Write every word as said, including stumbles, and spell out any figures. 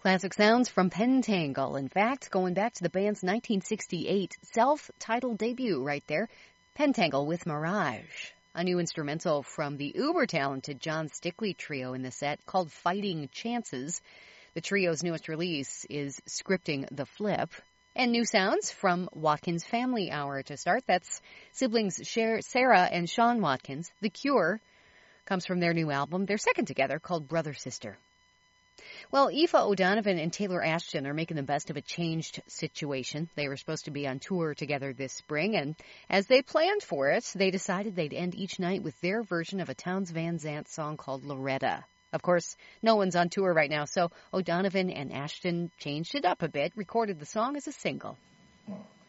Classic sounds from Pentangle. In fact, going back to the band's nineteen sixty-eight self-titled debut right there, Pentangle with Mirage. A new instrumental from the uber-talented John Stickley trio in the set called Fighting Chances. The trio's newest release is Scripting the Flip. And new sounds from Watkins Family Hour to start. That's siblings Sarah and Sean Watkins. The Cure comes from their new album, their second together, called Brother Sister. Well, Aoife O'Donovan and Taylor Ashton are making the best of a changed situation. They were supposed to be on tour together this spring, and as they planned for it, they decided they'd end each night with their version of a Townes Van Zandt song called Loretta. Of course, no one's on tour right now, so O'Donovan and Ashton changed it up a bit, recorded the song as a single.